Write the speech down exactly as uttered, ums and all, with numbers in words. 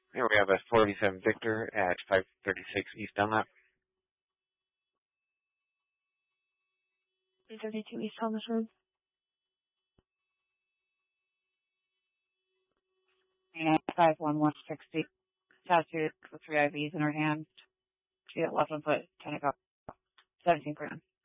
Here we have a forty-seven Victor at five thirty-six East Dunlap. three thirty-two East Thomas Road. And five one one sixty. Tattooed with three I Vs in her hand. She got eleven foot, ten o'clock, seventeen grand.